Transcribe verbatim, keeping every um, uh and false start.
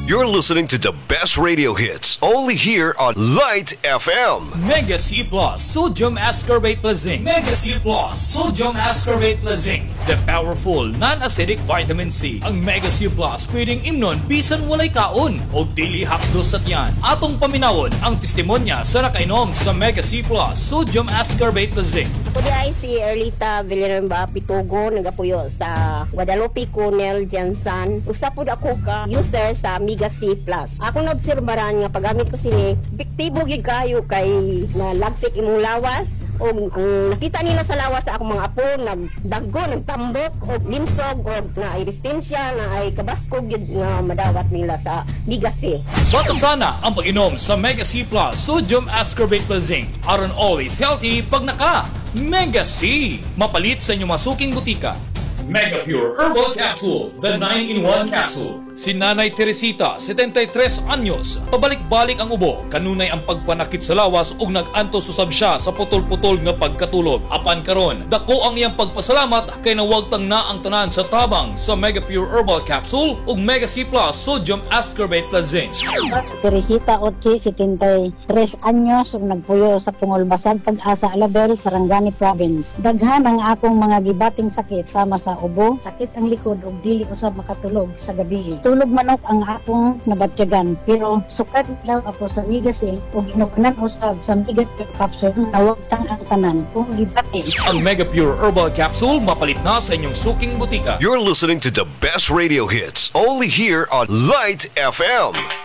You're listening to the best radio hits only here on Light F M. Mega C Plus Sodium Ascorbate Plus Zinc. Mega C Plus Sodium Ascorbate Plus Zinc. The powerful non-acidic vitamin C. Ang Mega C Plus pwedeng imnon bisan walay kaon o dili hapdos sa tiyan. Atong paminawon ang testimonya sa nakainom sa Mega C Plus Sodium Ascorbate Plus Zinc. Kudi ay si Erlita Villanueva Pitugo, nagapuyo sa Guadalupe Cornell Jansan. Usa pud ako ka user sa Mega C Plus. Ako naobserbaran nga paggamit ko sini, epektibo gyud kayo kay na lagsik imong lawas o ang nakita nila sa lawas sa akong mga apo nagdaggo, nagtambok o limsog o na ay resistensya na ay kabaskog gyud nga madawat nila sa Mega C. Bata sana ang pag-inom sa Mega C Plus Sodium Ascorbate Plus Zinc. Aron always healthy pag naka Mega C. Mapalit sa inyong masuking butika. Mega Pure Herbal Capsule, the nine in one capsule. Si Nanay Teresita, setenta-tres anyos, pabalik-balik ang ubo, kanunay ang pagpanakit sa lawas ug nag-antos usab siya sa putol-putol nga pagkatulog. Apan karon, dako ang iyang pagpasalamat kay nawagtang na ang tanan sa tabang sa Mega Pure Herbal Capsule ug Mega C Plus Sodium Ascorbate Plus Zinc. Teresita Ochi, setenta-tres anyos, ug nagpuyo sa Pungolbasan, Pag-asa, Alabel, Sarangani Province. Daghan ang akong mga gibating sakit sama sa ubo, sakit ang likod ug dili usab makatulog sa gabi. Tulog manok ang akong nabatyagan, pero sukat lang ako sa Mega C ug ginukanan usab sa Mega Pure Capsule nawagtang ang tanan kung gibati. Ang Mega Pure Herbal Capsule mapalit na sa inyong suking butika. You're listening to the best radio hits only here on Light F M.